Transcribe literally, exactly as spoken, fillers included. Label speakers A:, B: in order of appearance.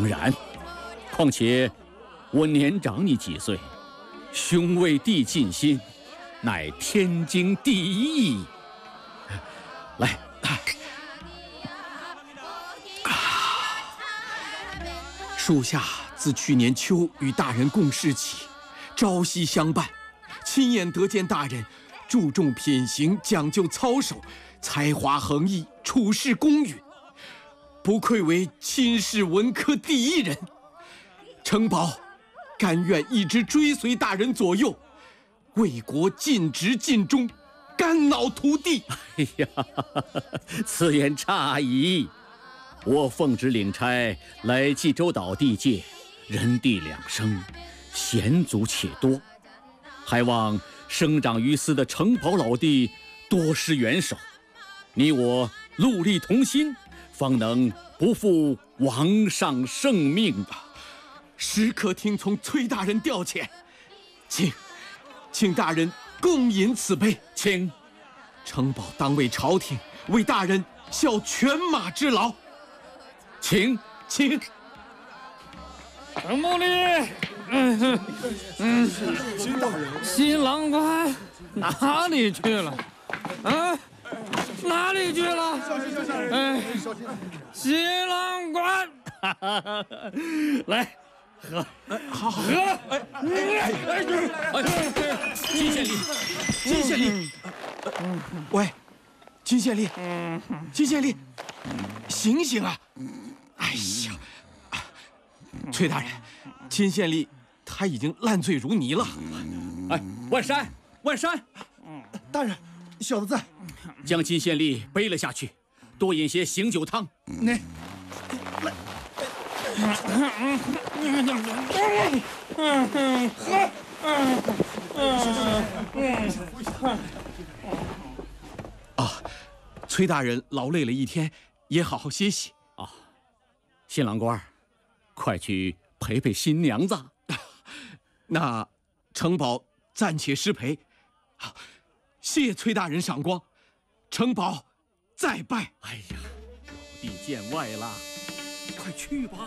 A: 然，况且我年长你几岁，兄为弟尽心，乃天经地义。来。
B: 属下自去年秋与大人共事起，朝夕相伴，亲眼得见大人注重品行，讲究操守，才华横溢，处事公允，不愧为亲士文科第一人。程宝甘愿一直追随大人左右，为国尽职尽忠，肝脑涂地。
A: 哎呀，此言差矣。 我奉旨领差来冀州岛地界，人地两生，险阻且多，还望生长于斯的程宝老弟多施援手。你我戮力同心，方能不负王上圣命。
B: 时刻听从崔大人调遣，请，请大人共饮此杯。
A: 请，
B: 程宝当为朝廷，为大人效犬马之劳。 请请，
C: 程某礼，嗯嗯，新郎官哪里去了？啊，哪里去了？哎，新郎官，
A: 来，喝，
B: 好好
A: 喝，哎哎哎，金县令，
B: 金县令，喂，金县令，金县令，醒醒啊！ 哎呀，崔大人，金县令他已经烂醉如泥了。
A: 哎，万山，万山，
D: 大人，小的在。
A: 将金县令背了下去，多饮些醒酒汤。
D: 那，来，
B: 啊，崔大人劳累了一天，也好好歇息。
A: 新郎官，快去陪陪新娘子。
B: 那程宝暂且失陪。好，谢崔大人赏光，程宝再拜。
A: 哎呀，老弟见外啦，快去吧。